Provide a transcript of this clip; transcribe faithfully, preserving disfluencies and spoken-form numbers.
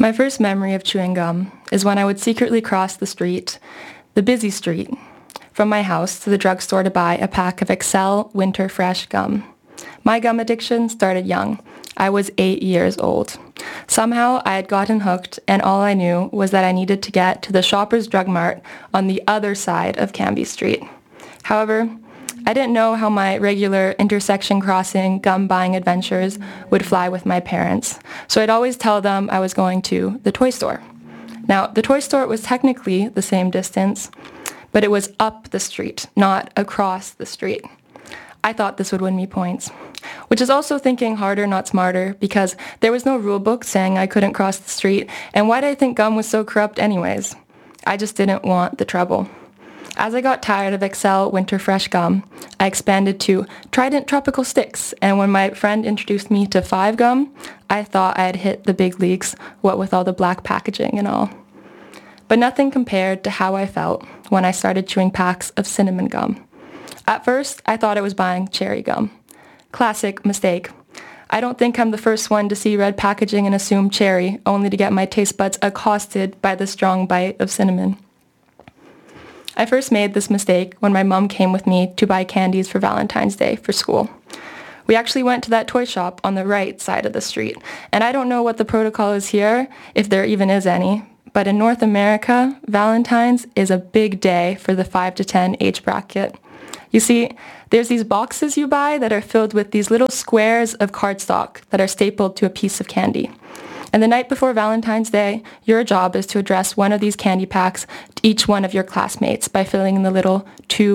My first memory of chewing gum is when I would secretly cross the street, the busy street, from my house to the drugstore to buy a pack of Excel Winter Fresh gum. My gum addiction started young. I was eight years old. Somehow I had gotten hooked, and all I knew was that I needed to get to the Shoppers Drug Mart on the other side of Cambie Street. However, I didn't know how my regular intersection crossing gum buying adventures would fly with my parents, so I'd always tell them I was going to the toy store. Now, the toy store was technically the same distance, but it was up the street, not across the street. I thought this would win me points, which is also thinking harder, not smarter, because there was no rule book saying I couldn't cross the street, and why did I think gum was so corrupt anyways? I just didn't want the trouble. As I got tired of Excel Winter Fresh gum, I expanded to Trident Tropical Sticks, and when my friend introduced me to Five Gum, I thought I had hit the big leagues, what with all the black packaging and all. But nothing compared to how I felt when I started chewing packs of cinnamon gum. At first, I thought I was buying cherry gum. Classic mistake. I don't think I'm the first one to see red packaging and assume cherry, only to get my taste buds accosted by the strong bite of cinnamon. I first made this mistake when my mom came with me to buy candies for Valentine's Day for school. We actually went to that toy shop on the right side of the street, and I don't know what the protocol is here, if there even is any, but in North America, Valentine's is a big day for the five to ten age bracket. You see, there's these boxes you buy that are filled with these little squares of cardstock that are stapled to a piece of candy. And the night before Valentine's Day, your job is to address one of these candy packs to each one of your classmates by filling in the little to